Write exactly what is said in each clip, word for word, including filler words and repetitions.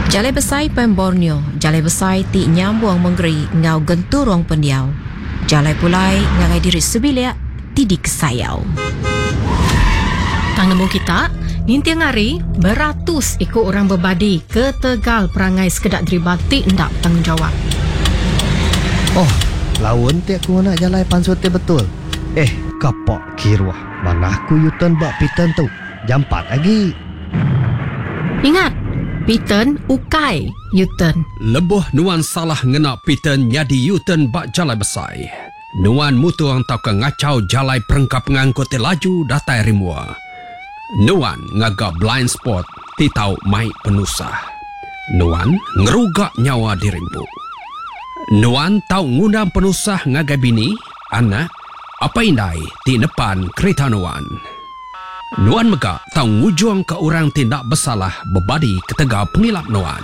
Jalai besar pen Borneo, jalai besar ti nyambung menggeri ngau genturong pendiau. Jalai pulai ngagai diri sebilia ti dikesayau. Tang nemu kita, ninti ngari beratus ikut orang berbadi ke Tegal perangai sekedak deribati ndak tanggungjawab. Oh, lawan ti aku nak jalai pansut betul. Eh, kapok kirwah. Mana aku yutan bak pitan tu. Jam empat lagi. Ingat, pitan ukai yutan. Lebuh nuan salah ngena pitan nyadi yutan bak jalai besar. Nuan mutuang tau ke ngacau jalai perengkap ngangkut laju datai rimua. Nuan ngagak blind spot ti tau mai penusah. Nuan ngerugak nyawa dirimpu. Nuan tau ngundang penusah ngagai bini, anak, apa indai ti depan kereta Nuan. Nuan megak tau ngujung ke orang tindak bersalah berbadi ketega pengilap Nuan.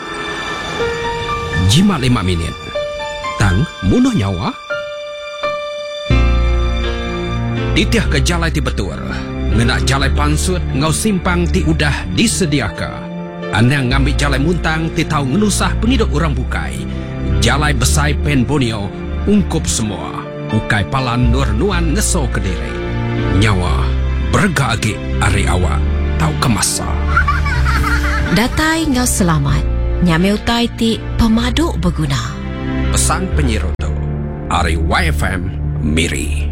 Jimat lima minit. Tang munuh nyawa. Titiah ke jalai ti betul. Ngena jalai pansut ngau simpang ti udah disediaka. Anang ngambil jalai muntang ti tau ngenusah pengiduk orang bukai. Jalai besai pen Borneo ungkup semua. Ukai palan nur Nuan ngeso ke diri. Nyawa berga agi ari awak tau kemasa. Datai ngau selamat. Nyame utai ti pemaduk berguna. Pesan penyiru tu Ari Y F M Miri.